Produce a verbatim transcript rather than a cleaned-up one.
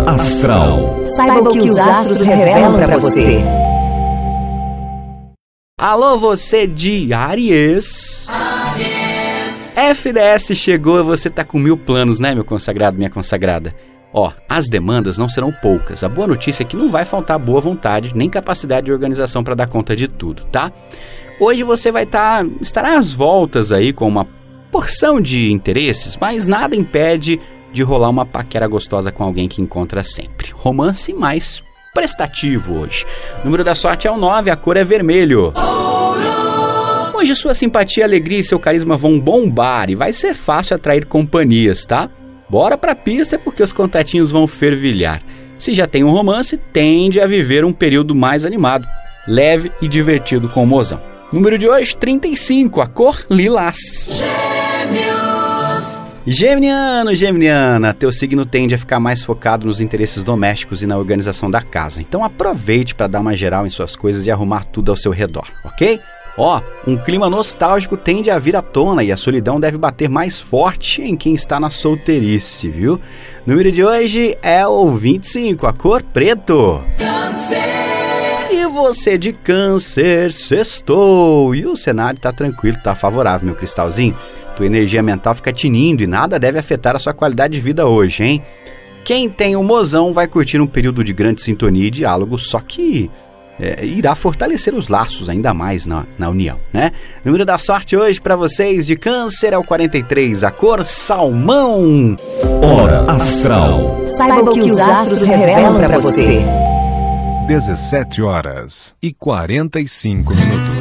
Astral. Saiba o que os astros revelam para você. Alô, você de Áries. Áries. F D S chegou e você tá com mil planos, né, meu consagrado, minha consagrada? Ó, as demandas não serão poucas. A boa notícia é que não vai faltar boa vontade nem capacidade de organização para dar conta de tudo, tá? Hoje você vai tá, estar às voltas aí com uma porção de interesses, mas nada impede de rolar uma paquera gostosa com alguém que encontra sempre. Romance mais prestativo hoje. O número da sorte é o nove, a cor é vermelho. Hoje sua simpatia, alegria e seu carisma vão bombar e vai ser fácil atrair companhias, tá? Bora pra pista porque os contatinhos vão fervilhar. Se já tem um romance, tende a viver um período mais animado, leve e divertido com o mozão. Número de hoje, trinta e cinco, a cor lilás. Geminiano, Geminiana, teu signo tende a ficar mais focado nos interesses domésticos e na organização da casa. Então aproveite para dar uma geral em suas coisas e arrumar tudo ao seu redor, ok? Ó, um clima nostálgico tende a vir à tona e a solidão deve bater mais forte em quem está na solteirice, viu? Número de hoje é o vinte e cinco, a cor preto. Câncer! E você de Câncer, sextou! E o cenário tá tranquilo, tá favorável, meu cristalzinho. Tua energia mental fica tinindo e nada deve afetar a sua qualidade de vida hoje, hein? Quem tem um mozão vai curtir um período de grande sintonia e diálogo, só que é, irá fortalecer os laços ainda mais na, na união, né? Número da sorte hoje para vocês de Câncer é o quarenta e três, a cor salmão. Hora Astral. Saiba o que os astros revelam para você. dezessete horas e quarenta e cinco minutos.